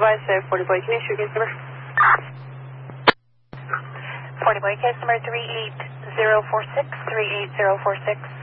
advise 40 boy, can you issue case number? 40 boy, case number 38046, 38046.